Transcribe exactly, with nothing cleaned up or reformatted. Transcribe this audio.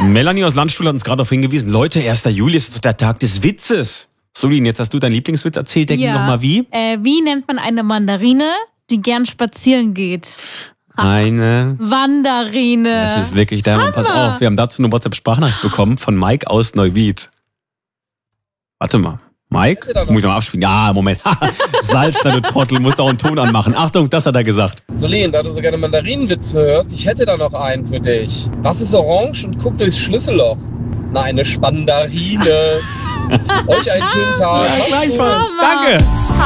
Melanie aus Landstuhl hat uns gerade darauf hingewiesen, Leute, erster Juli ist doch der Tag des Witzes. Solin, jetzt hast du deinen Lieblingswitz erzählt, denk Ja. nochmal wie? Äh, wie nennt man eine Mandarine, die gern spazieren geht? Eine... Wanderine. Das ist wirklich der Mann. Pass auf, wir haben dazu eine WhatsApp-Sprachnachricht bekommen von Mike aus Neuwied. Warte mal. Mike? Muss ich noch mal abspielen? Ja, Moment. Salzner, du Trottel, musst auch einen Ton anmachen. Achtung, das hat er gesagt. Solin, da du so gerne Mandarinenwitze hörst, ich hätte da noch einen für dich. Was ist orange und guckt durchs Schlüsselloch? Na, eine Spandarine. Euch einen schönen Tag. Ja, Macht's gut. gleichfalls. Danke.